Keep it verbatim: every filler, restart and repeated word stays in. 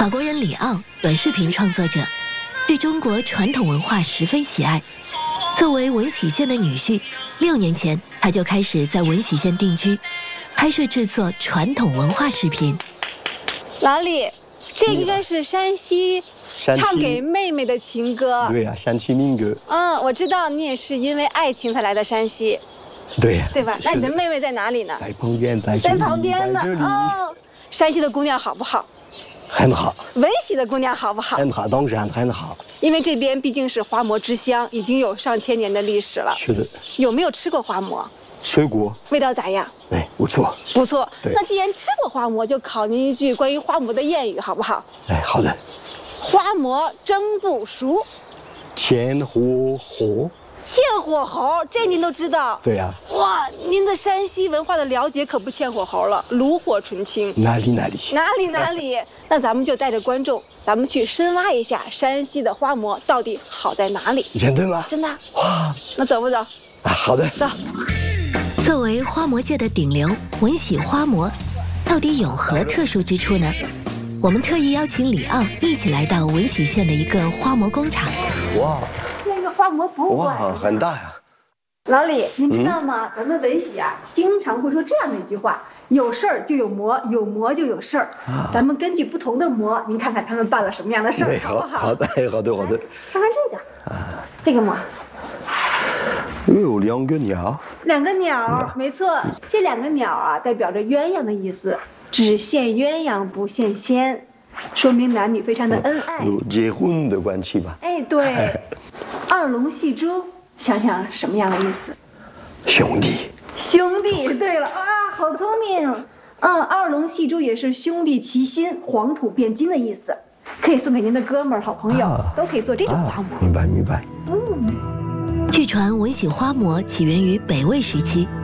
法国人里奥，短视频创作者，对中国传统文化十分喜爱。作为文喜县的女婿，六年前他就开始在文喜县定居，拍摄制作传统文化视频。 老李，这应该是山西唱给妹妹的情歌。 对呀、啊，山西民歌。 嗯，我知道你也是因为爱情才来的山西。 对呀、啊， 对吧？那你的妹妹在哪里呢？ 在旁边，在在旁边呢。哦，山西的姑娘好不好？ 很好。 文喜的姑娘好不好？ 很好，当然很好。 因为这边毕竟是花馍之乡，已经有上千年的历史了。 是的。 有没有吃过花馍？ 吃过。 味道咋样？ 哎，不错。 不错。那既然吃过花馍，就考您一句关于花馍的谚语，好不好？ 哎，好的。 花馍蒸不熟， 欠火候。 欠火候，这您都知道？ 对呀、 啊。哇，您的山西文化的了解可不欠火候了，炉火纯青。 哪里哪里？ 哪里哪里？那咱们就带着观众，咱们去深挖一下山西的花馍到底好在哪里？ 真的吗？ 真的。 哇， 那走不走？ 啊，好的， 走。 作为花馍界的顶流，文喜花馍到底有何特殊之处呢？我们特意邀请里奥一起来到文喜县的一个花馍工厂。 哇， 这个花馍博物馆哇，很大呀。 老李，您知道吗？嗯、咱们文喜啊，经常会说这样的一句话：有事儿就有馍，有馍就有事儿。啊、咱们根据不同的馍，您看看他们办了什么样的事儿，好不好？ 好的，好的，好的。 看看这个，啊、这个馍。 有两个鸟。 两个鸟，没错，这两个鸟啊，代表着鸳鸯的意思，只羡鸳鸯不羡仙，说明男女非常的恩爱， 有结婚的关系吧？ 哎，对。二龙戏珠，想想什么样的意思？ 兄弟。 兄弟，对了啊，好聪明。嗯，二龙戏珠也是兄弟齐心，黄土变金的意思，可以送给您的哥们儿、好朋友，啊、都可以做这种花馍。 啊、明白，明白。 嗯。 据传文喜花馍起源于北魏时期，